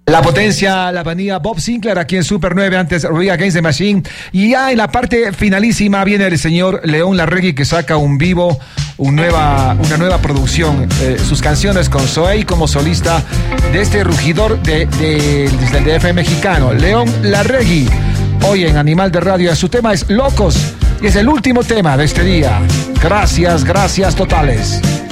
La potencia, la vanilla Bob Sinclair aquí en Super 9, antes Rage Against the Machine. Y ya en la parte finalísima viene el señor León Larregui, que saca un vivo, una nueva producción. Sus canciones con Zoey como solista de este rugidor del DF mexicano, León Larregui. Hoy en Animal de Radio, su tema es Locos y es el último tema de este día. Gracias totales.